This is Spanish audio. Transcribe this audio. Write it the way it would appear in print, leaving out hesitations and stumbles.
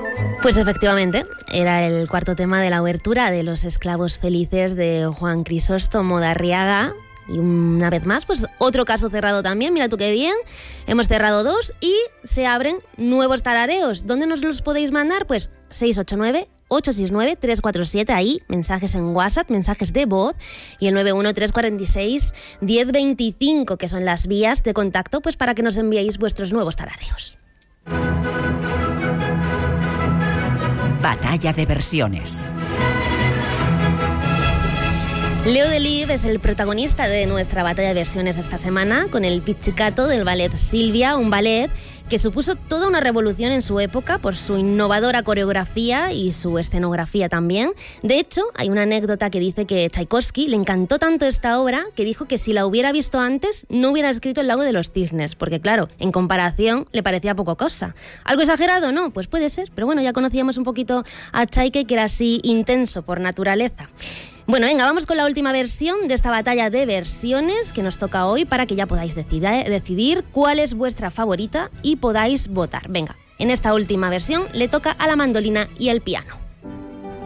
Pues efectivamente, era el cuarto tema de la obertura de Los esclavos felices de Juan Crisóstomo de Arriaga. Y una vez más, pues otro caso cerrado también, mira tú qué bien. Hemos cerrado 2 y se abren nuevos tarareos. ¿Dónde nos los podéis mandar? Pues 689-869-347, ahí, mensajes en WhatsApp, mensajes de voz, y el 91345-1025, que son las vías de contacto, pues para que nos enviéis vuestros nuevos tarareos. Batalla de versiones. Leo Delibes es el protagonista de nuestra batalla de versiones esta semana, con el Pizzicato del ballet Silvia, un ballet que supuso toda una revolución en su época por su innovadora coreografía y su escenografía también. De hecho, hay una anécdota que dice que Tchaikovsky le encantó tanto esta obra que dijo que si la hubiera visto antes no hubiera escrito El lago de los cisnes, porque claro, en comparación le parecía poco cosa. ¿Algo exagerado? No, pues puede ser, pero bueno, ya conocíamos un poquito a Tchaike, que era así intenso por naturaleza. Bueno, venga, vamos con la última versión de esta batalla de versiones que nos toca hoy para que ya podáis decidir cuál es vuestra favorita y podáis votar. Venga, en esta última versión le toca a la mandolina y el piano.